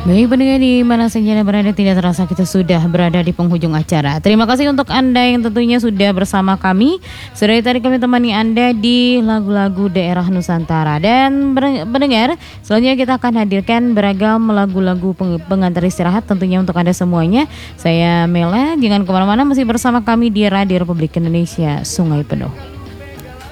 Baik pendengar di mana saja Anda berada, tidak terasa kita sudah berada di penghujung acara. Terima kasih untuk Anda yang tentunya sudah bersama kami. Sudah tadi kami temani Anda di lagu-lagu daerah Nusantara. Dan pendengar, selanjutnya kita akan hadirkan beragam lagu-lagu pengantar istirahat tentunya untuk Anda semuanya. Saya Mela, jangan kemana-mana, masih bersama kami di Radio Republik Indonesia Sungai Penuh.